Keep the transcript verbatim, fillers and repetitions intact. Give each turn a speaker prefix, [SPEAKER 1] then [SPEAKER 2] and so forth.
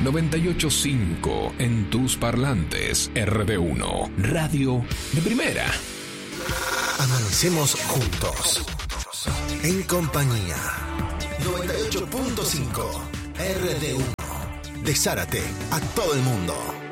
[SPEAKER 1] noventa y ocho punto cinco en tus parlantes. R D uno, radio de primera.
[SPEAKER 2] Amanecemos juntos, en compañía. noventa y ocho punto cinco R D uno, de Zárate a todo el mundo.